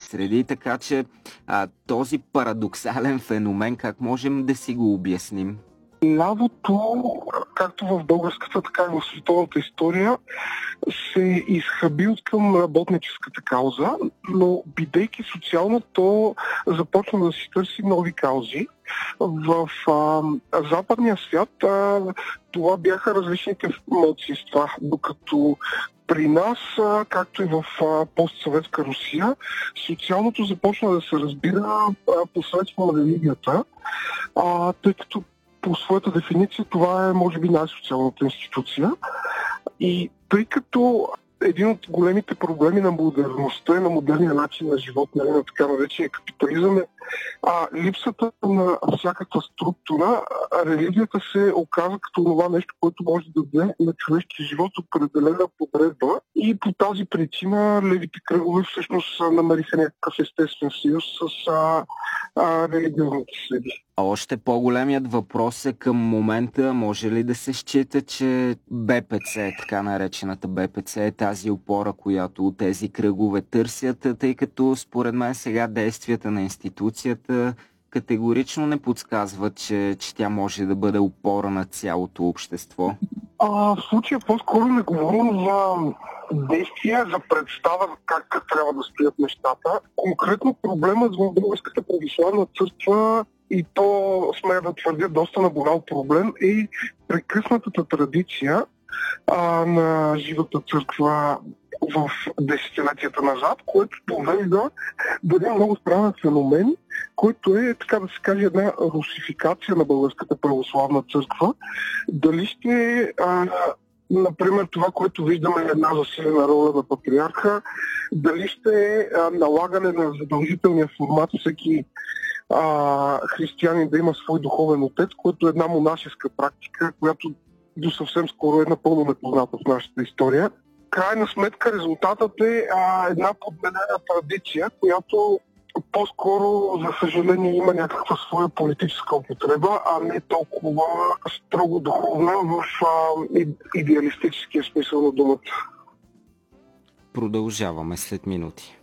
среди, така че този парадоксален феномен, как можем да си го обясним? Лявото, както в българската, така и в световната история, се изхъби от към работническата кауза, но бидейки социално, то започна да си търси нови каузи. В западния свят това бяха различните малцинства, докато при нас, както и в постсъветска Русия, социалното започна да се разбира посредством религията, тъй като по своята дефиниция това е, може би, най-социалната институция. И тъй като един от големите проблеми на модерността и на модерния начин на живот, на така наречения капитализъм е липсата на всякаква структура, религията се оказа като това нещо, което може да даде на човешкия живот определена подредба. И по тази причина левите кръгове всъщност намериха някакъв естествен съюз с религиозните следи. А още по-големият въпрос е към момента, може ли да се счита, че БПЦ, така наречената БПЦ, е тази опора, която тези кръгове търсят, тъй като според мен сега действията на институцията категорично не подсказват, че тя може да бъде опора на цялото общество? В случая по-скоро не говорим за действия, за представа как трябва да стоят нещата. Конкретно проблемът в Българската православна църква, и то смея да твърдя доста наболял проблем, е прекъснатата традиция на живата църква в десетилетията назад, което довежда до един много странен феномен, който е, така да се каже, една русификация на Българската православна църква. Дали ще например, това, което виждаме е една засилена роля на патриарха, дали ще е налагане на задължителния формат всеки християнин да има свой духовен отец, което е една монашеска практика, която до съвсем скоро е напълно непозната в нашата история. Крайна сметка резултатът е една подменена традиция, която по-скоро, за съжаление, има някаква своя политическа употреба, а не толкова строго духовна в идеалистическия смисъл на думата. Продължаваме след минути.